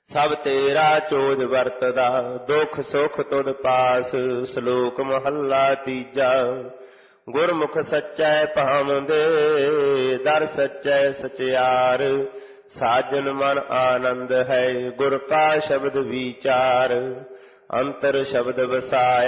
ਸਭ ਤੇਰਾ ਚੋਜ ਵਰਤਦਾ, ਦੁਖ ਸੁਖ ਤੁਧ ਪਾਸ। ਸ਼ਲੋਕ ਮਹੱਲਾ ਤੀਜਾ। ਗੁਰਮੁਖ ਸੱਚੈ ਭਾਵੰਦੇ, ਦਰ ਸੱਚੈ ਸਚਿਆਰ। ਸਾਜਨ ਮਨ ਆਨੰਦ ਹੈ, ਗੁਰ ਕਾ ਸ਼ਬਦ ਵਿਚਾਰ। ਅੰਤਰ ਸ਼ਬਦ ਵਸਾਇਆ,